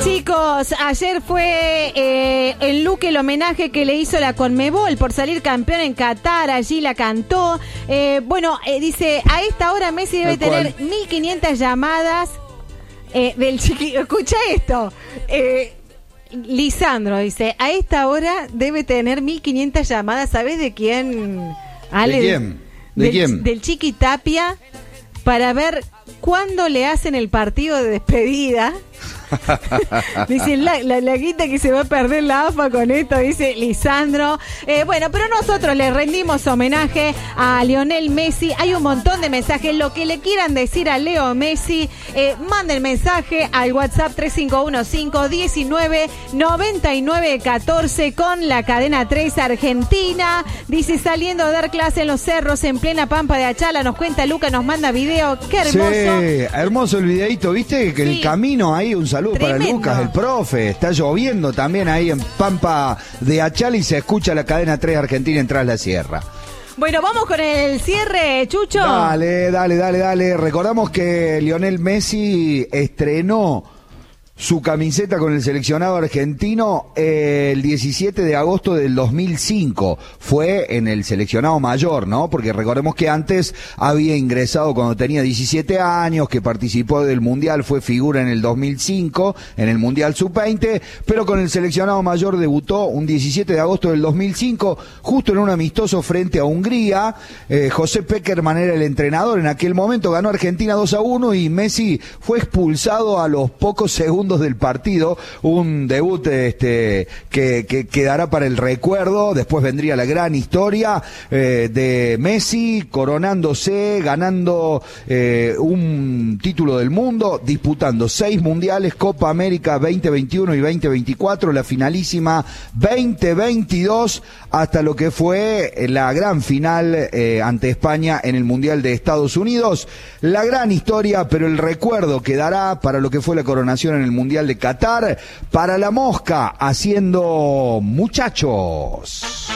Chicos, ayer fue el Luque el homenaje que le hizo la Conmebol por salir campeón en Qatar, allí la cantó. Dice, a esta hora Messi debe tener 1.500 llamadas del chiquito. Escucha esto. Lisandro dice, a esta hora debe tener 1.500 llamadas. ¿Sabés de quién? Ale, ¿De quién? Del Chiqui Tapia, para ver cuándo le hacen el partido de despedida. Dice la guita que se va a perder la AFA con esto, dice Lisandro. Pero nosotros le rendimos homenaje a Lionel Messi. Hay un montón de mensajes. Lo que le quieran decir a Leo Messi, manden mensaje al WhatsApp 3515-199914 con la cadena 3 Argentina. Dice, saliendo a dar clase en los cerros en plena pampa de Achala. Nos cuenta Luca, nos manda video. Qué hermoso. Sí, hermoso el videito, ¿viste? Que el camino ahí, un saludo tremendo para Lucas, el profe. Está lloviendo también ahí en Pampa de Achala y se escucha la cadena 3 Argentina en Tras la Sierra. Bueno, vamos con el cierre, Chucho. Dale. Recordamos que Lionel Messi estrenó su camiseta con el seleccionado argentino el 17 de agosto del 2005. Fue en el seleccionado mayor, ¿no? Porque recordemos que antes había ingresado cuando tenía 17 años, que participó del Mundial, fue figura en el 2005, en el Mundial Sub-20, pero con el seleccionado mayor debutó un 17 de agosto del 2005, justo en un amistoso frente a Hungría. José Pekerman era el entrenador. En aquel momento ganó Argentina 2-1 y Messi fue expulsado a los pocos segundos del partido. Un debut que quedará para el recuerdo. Después vendría la gran historia de Messi coronándose, ganando un título del mundo, disputando 6 mundiales, Copa América 2021 y 2024, la finalísima 2022, hasta lo que fue la gran final ante España en el Mundial de Estados Unidos. La gran historia, pero el recuerdo quedará para lo que fue la coronación en el Mundial de Qatar, para la Mosca haciendo Muchachos.